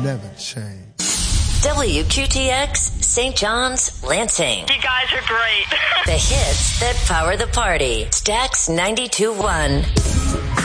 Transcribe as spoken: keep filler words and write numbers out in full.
never change. W Q T X, Saint John's, Lansing. You guys are great. The hits that power the party. Stax ninety-two point one.